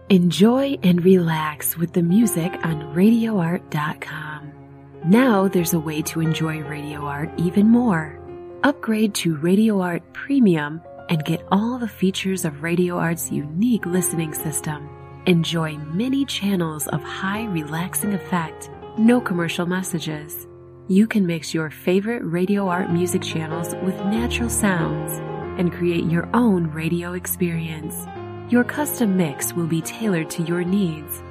Enjoy and relax with the music on RadioArt.com. Now there's a way to enjoy Radio Art even more. Upgrade to Radio Art Premium and get all the features of Radio Art's unique listening system. Enjoy many channels of high relaxing effect, no commercial messages. You can mix your favorite Radio Art music channels with natural sounds and create your own radio experience. Your custom mix will be tailored to your needs.